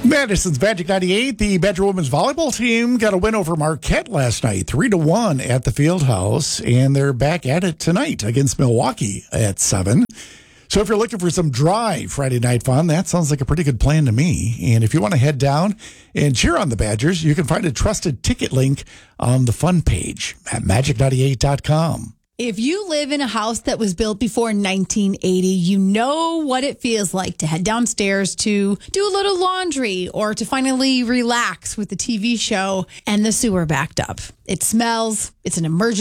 Madison's Magic 98, the Badger women's volleyball team got a win over Marquette last night, 3-1 at the Fieldhouse, and they're back at it tonight against Milwaukee at 7. So if you're looking for some dry Friday night fun, that sounds like a pretty good plan to me. And if you want to head down and cheer on the Badgers, you can find a trusted ticket link on the fun page at magic98.com. If you live in a house that was built before 1980, you know what it feels like to head downstairs to do a little laundry or to finally relax with the TV show and the sewer backed up. It smells. It's an emergency.